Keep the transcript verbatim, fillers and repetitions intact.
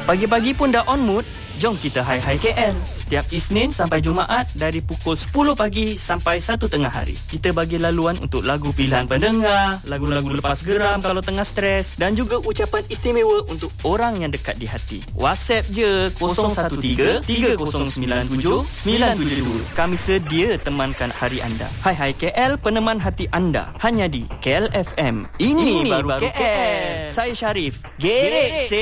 Pagi-pagi pun dah on mood? Jom kita Hai Hai K L. Setiap Isnin sampai Jumaat dari pukul sepuluh pagi sampai satu tengah hari. Kita bagi laluan untuk lagu pilihan pendengar, lagu-lagu lepas geram kalau tengah stres dan juga ucapan istimewa untuk orang yang dekat di hati. WhatsApp je kosong satu tiga tiga kosong sembilan tujuh sembilan tujuh dua. Kami sedia temankan hari anda. Hai Hai K L, peneman hati anda. Hanya di K L F M. Ini, Ini baru, baru K L. K L. Saya Syarif. Gerek